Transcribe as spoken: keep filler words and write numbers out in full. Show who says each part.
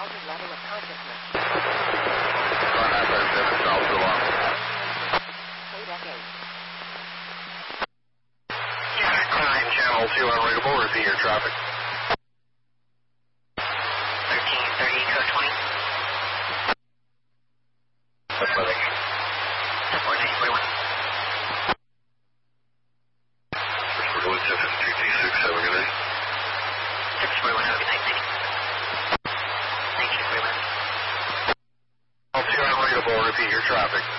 Speaker 1: altered level of consciousness.
Speaker 2: one nine five seven, South Alarm.
Speaker 1: Playback eight.
Speaker 2: Unit nine, channel two unreadable, repeat your traffic.
Speaker 3: thirteen thirty, code twenty.
Speaker 2: Pathetic.
Speaker 3: four nine four one.
Speaker 2: six four one seven two two six, have a good day.
Speaker 3: six four one, have a good night, thank you. Thank you very much.
Speaker 2: Channel two unreadable, repeat your traffic.